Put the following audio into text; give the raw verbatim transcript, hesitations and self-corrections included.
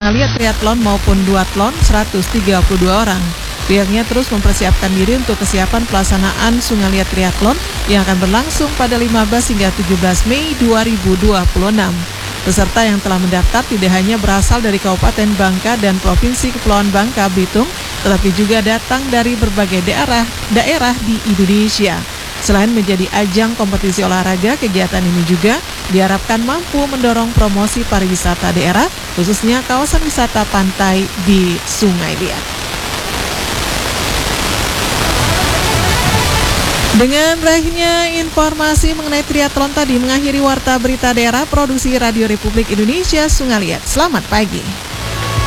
Sungai Liat Triathlon maupun Duathlon seratus tiga puluh dua orang. Pihaknya terus mempersiapkan diri untuk kesiapan pelaksanaan Sungai Liat Triathlon yang akan berlangsung pada lima belas hingga tujuh belas Mei dua ribu dua puluh enam. Peserta yang telah mendaftar tidak hanya berasal dari Kabupaten Bangka dan Provinsi Kepulauan Bangka Belitung, tetapi juga datang dari berbagai daerah daerah di Indonesia. Selain menjadi ajang kompetisi olahraga, kegiatan ini juga diharapkan mampu mendorong promosi pariwisata daerah, khususnya kawasan wisata pantai di Sungai Liat. Dengan berakhirnya informasi mengenai triathlon tadi mengakhiri Warta Berita Daerah Produksi Radio Republik Indonesia Sungai Liat. Selamat pagi.